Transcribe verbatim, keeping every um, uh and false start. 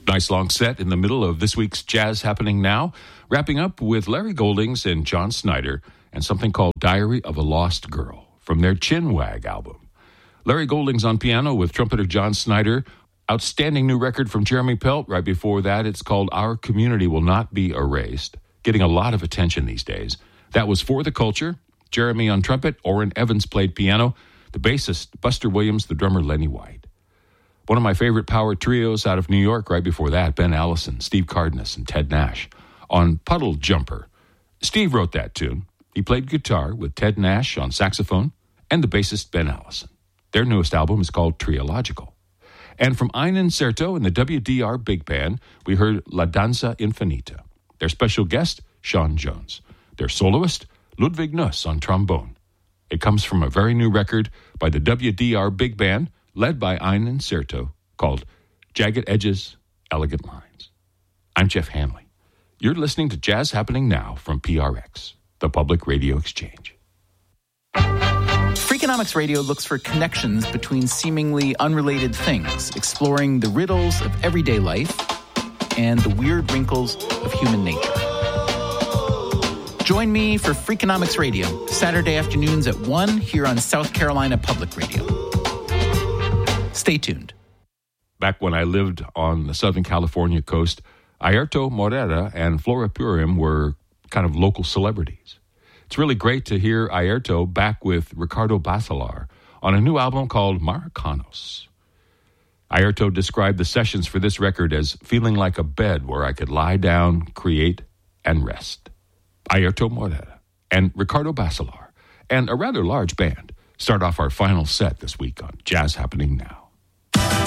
Nice long set in the middle of this week's Jazz Happening Now, wrapping up with Larry Goldings and John Snyder and something called Diary of a Lost Girl from their Chinwag album. Larry Goldings on piano with trumpeter John Snyder. Outstanding new record from Jeremy Pelt. Right before that, it's called Our Community Will Not Be Erased. Getting a lot of attention these days. That was For the Culture. Jeremy on trumpet. Orrin Evans played piano. The bassist, Buster Williams. The drummer, Lenny White. One of my favorite power trios out of New York. Right before that, Ben Allison, Steve Cardenas, and Ted Nash on Puddle Jumper. Steve wrote that tune. He played guitar with Ted Nash on saxophone and the bassist Ben Allison. Their newest album is called Triological. And from Ein Incerto and the W D R Big Band, we heard La Danza Infinita. Their special guest, Sean Jones. Their soloist, Ludwig Nuss on trombone. It comes from a very new record by the W D R Big Band, led by Ein Incerto, called Jagged Edges, Elegant Lines. I'm Jeff Hanley. You're listening to Jazz Happening Now from P R X, the Public Radio Exchange. Freakonomics Radio looks for connections between seemingly unrelated things, exploring the riddles of everyday life and the weird wrinkles of human nature. Join me for Freakonomics Radio, Saturday afternoons at one here on South Carolina Public Radio. Stay tuned. Back when I lived on the Southern California coast, Airto Moreira and Flora Purim were kind of local celebrities. It's really great to hear Airto back with Ricardo Basilar on a new album called Maricanos. Airto described the sessions for this record as feeling like a bed where I could lie down, create, and rest. Airto Moreira and Ricardo Basilar and a rather large band start off our final set this week on Jazz Happening Now.